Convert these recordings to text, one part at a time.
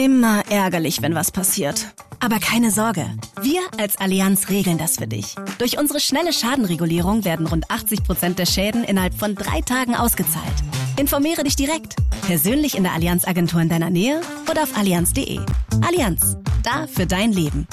Immer ärgerlich, wenn was passiert. Aber keine Sorge, wir als Allianz regeln das für dich. Durch unsere schnelle Schadenregulierung werden rund 80% der Schäden innerhalb von 3 Tagen ausgezahlt. Informiere dich direkt, persönlich in der Allianz-Agentur in deiner Nähe oder auf allianz.de. Allianz, da für dein Leben.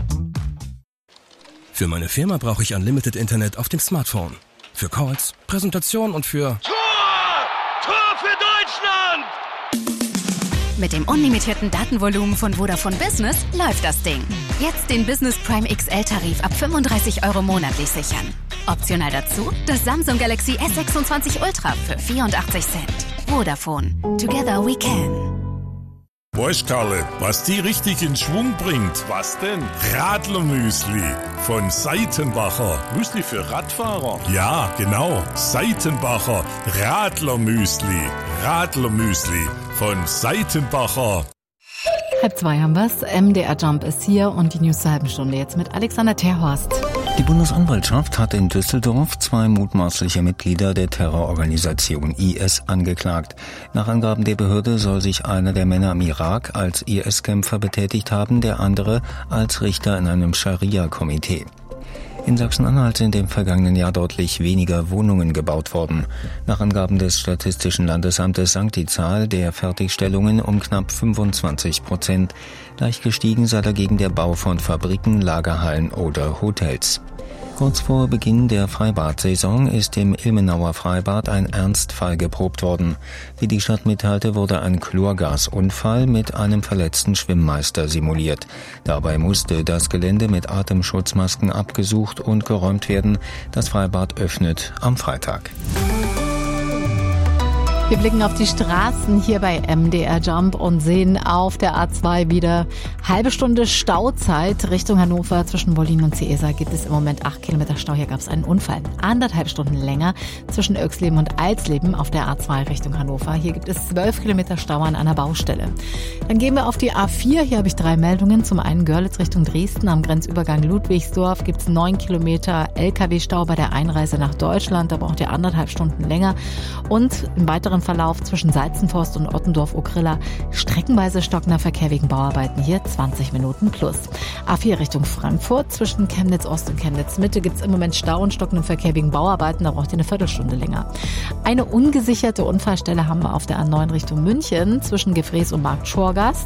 Für meine Firma brauche ich Unlimited Internet auf dem Smartphone. Für Calls, Präsentation und für... Tor! Tor für Deutschland! Mit dem unlimitierten Datenvolumen von Vodafone Business läuft das Ding. Jetzt den Business Prime XL-Tarif ab 35 € monatlich sichern. Optional dazu das Samsung Galaxy S26 Ultra für 84 Cent. Vodafone. Together we can. Weißt Karle, was die richtig in Schwung bringt? Was denn? Radlermüsli von Seitenbacher. Müsli für Radfahrer? Ja, genau. Seitenbacher Radlermüsli. Radlermüsli von Seitenbacher. 1:30 haben wir's. MDR Jump ist hier und die News zur halben Stunde jetzt mit Alexander Terhorst. Die Bundesanwaltschaft hat in Düsseldorf 2 mutmaßliche Mitglieder der Terrororganisation IS angeklagt. Nach Angaben der Behörde soll sich einer der Männer im Irak als IS-Kämpfer betätigt haben, der andere als Richter in einem Scharia-Komitee. In Sachsen-Anhalt sind im vergangenen Jahr deutlich weniger Wohnungen gebaut worden. Nach Angaben des Statistischen Landesamtes sank die Zahl der Fertigstellungen um knapp 25%. Leicht gestiegen sei dagegen der Bau von Fabriken, Lagerhallen oder Hotels. Kurz vor Beginn der Freibad-Saison ist im Ilmenauer Freibad ein Ernstfall geprobt worden. Wie die Stadt mitteilte, wurde ein Chlorgasunfall mit einem verletzten Schwimmmeister simuliert. Dabei musste das Gelände mit Atemschutzmasken abgesucht und geräumt werden. Das Freibad öffnet am Freitag. Wir blicken auf die Straßen hier bei MDR Jump und sehen auf der A2 wieder halbe Stunde Stauzeit Richtung Hannover. Zwischen Wollin und Ciesa gibt es im Moment 8 Kilometer Stau. Hier gab es einen Unfall. 1,5 Stunden länger zwischen Oechsleben und Eilsleben auf der A2 Richtung Hannover. Hier gibt es 12 Kilometer Stau an einer Baustelle. Dann gehen wir auf die A4. Hier habe ich 3 Meldungen. Zum einen Görlitz Richtung Dresden. Am Grenzübergang Ludwigsdorf gibt es 9 Kilometer LKW-Stau bei der Einreise nach Deutschland. Da braucht ihr 1,5 Stunden länger. Und im weiteren Verlauf zwischen Salzenforst und Ottendorf-Okrilla streckenweise stockender Verkehr wegen Bauarbeiten. Hier 20 Minuten plus. A4 Richtung Frankfurt. Zwischen Chemnitz Ost und Chemnitz Mitte gibt es im Moment Stau und stockenden Verkehr wegen Bauarbeiten. Da braucht ihr eine Viertelstunde länger. Eine ungesicherte Unfallstelle haben wir auf der A9 Richtung München. Zwischen Gefrees und Markt Schorgast.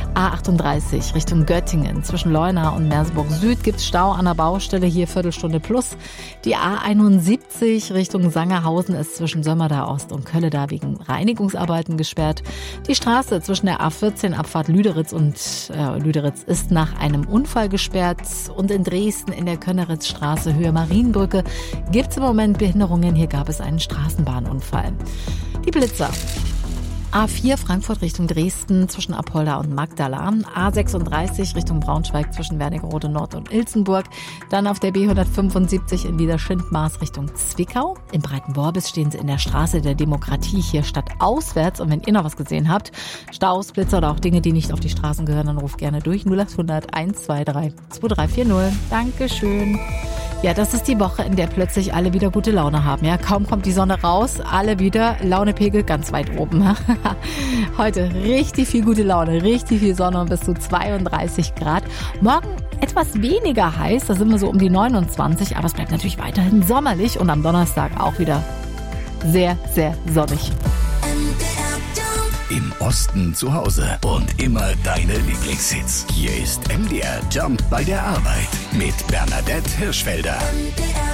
A38 Richtung Göttingen. Zwischen Leuna und Merseburg Süd gibt es Stau an der Baustelle. Hier Viertelstunde plus. Die A71 Richtung Sangerhausen ist zwischen Sömmerda Ost und Kölleda wegen Reinigungsarbeiten gesperrt. Die Straße zwischen der A14 Abfahrt Lüderitz und Lüderitz ist nach einem Unfall gesperrt. Und in Dresden in der Könneritzstraße Höhe Marienbrücke gibt es im Moment Behinderungen. Hier gab es einen Straßenbahnunfall. Die Blitzer. A4 Frankfurt Richtung Dresden zwischen Apolda und Magdala. A36 Richtung Braunschweig zwischen Wernigerode Nord und Ilsenburg. Dann auf der B175 in Liederschindmaß Richtung Zwickau. In Breitenworbis stehen sie in der Straße der Demokratie hier stadtauswärts. Und wenn ihr noch was gesehen habt, Staus, Blitzer oder auch Dinge, die nicht auf die Straßen gehören, dann ruft gerne durch 0800 123 2340. Dankeschön. Ja, das ist die Woche, in der plötzlich alle wieder gute Laune haben. Ja, kaum kommt die Sonne raus, alle wieder Launepegel ganz weit oben. Heute richtig viel gute Laune, richtig viel Sonne und bis zu 32 Grad. Morgen etwas weniger heiß, da sind wir so um die 29, aber es bleibt natürlich weiterhin sommerlich und am Donnerstag auch wieder sehr, sehr sonnig. Im Osten zu Hause und immer deine Lieblingshits. Hier ist MDR Jump bei der Arbeit mit Bernadette Hirschfelder.